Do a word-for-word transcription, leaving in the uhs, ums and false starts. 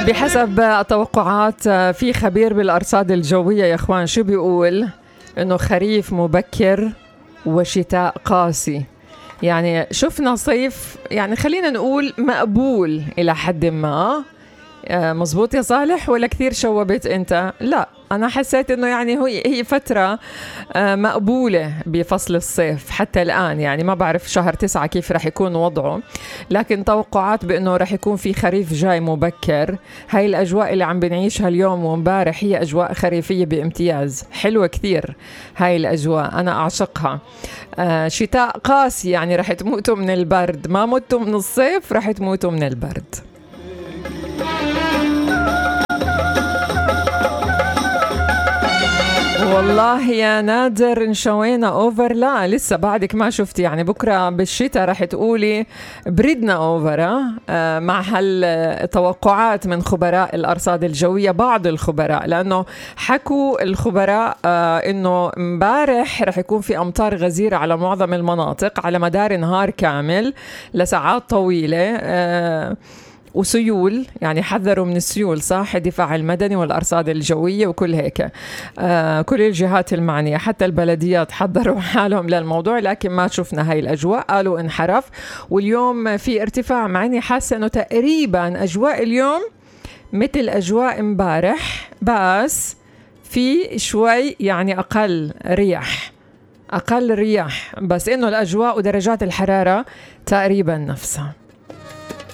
بحسب التوقعات في خبير بالأرصاد الجوية يا إخوان شو بيقول؟ إنه خريف مبكر وشتاء قاسي. يعني شفنا صيف يعني خلينا نقول مقبول إلى حد ما. مزبوط يا صالح ولا كثير شوبت أنت؟ لا أنا حسيت إنه يعني هي هي فترة مقبولة بفصل الصيف حتى الآن. يعني ما بعرف شهر تسعة كيف رح يكون وضعه، لكن توقعات بأنه رح يكون في خريف جاي مبكر. هاي الأجواء اللي عم بنعيشها اليوم ومبارح هي أجواء خريفية بامتياز، حلوة كثير هاي الأجواء، أنا أعشقها. آه شتاء قاسي، يعني رح تموتوا من البرد، ما متوا من الصيف رح تموتوا من البرد. والله يا نادر انشوينا اوفر؟ لا لسه بعدك ما شفتي. يعني بكرة بالشتاء رح تقولي بردنا اوفر. آه مع هالتوقعات من خبراء الأرصاد الجوية، بعض الخبراء، لأنه حكوا الخبراء آه إنه مبارح رح يكون في أمطار غزيرة على معظم المناطق على مدار نهار كامل لساعات طويلة. آه وسيول، يعني حذروا من السيول، صح؟ الدفاع المدني والأرصاد الجوية وكل هيك. آه كل الجهات المعنية حتى البلديات حضروا حالهم للموضوع، لكن ما شفنا هاي الأجواء، قالوا انحرف. واليوم في ارتفاع، معني حاسة أنه تقريبا أجواء اليوم مثل أجواء امبارح، بس في شوي يعني أقل رياح أقل رياح، بس إنه الأجواء ودرجات الحرارة تقريبا نفسها.